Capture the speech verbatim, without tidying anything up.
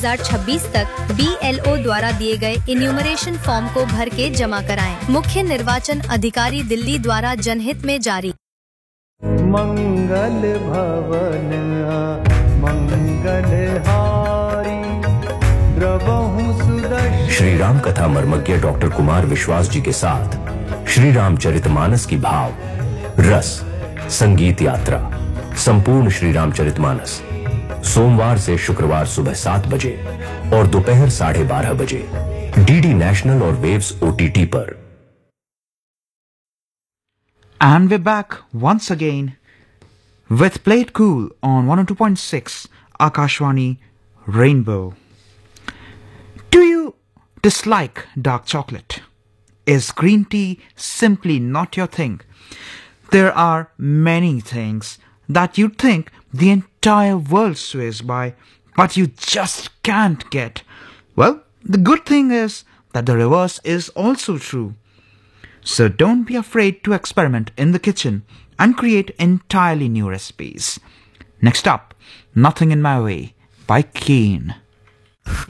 दो हज़ार छब्बीस तक बी एल ओ द्वारा दिए गए इन्यूमरेशन फॉर्म को भर के जमा कराएं। मुख्य निर्वाचन अधिकारी दिल्ली द्वारा जनहित में जारी। मंगल भवन मंगल हारी द्रवहु सुदर्शन। श्री राम कथा मर्मज्ञ डॉक्टर कुमार विश्वास जी के साथ श्री रामचरितमानस की भाव रस संगीत यात्रा संपूर्ण श्री रामचरितमानस सोमवार से शुक्रवार सुबह सात बजे और दोपहर साढ़े बारह बजे डीडी नेशनल और वेव्स ओटीटी पर। And we're back once again with Play It Cool on one oh two point six Akashwani Rainbow. Do you dislike dark chocolate? Is green tea simply not your thing? There are many things that you'd think the entire world swears by, but you just can't get. Well, the good thing is that the reverse is also true. So don't be afraid to experiment in the kitchen and create entirely new recipes. Next up, Nothing in My Way by Keen.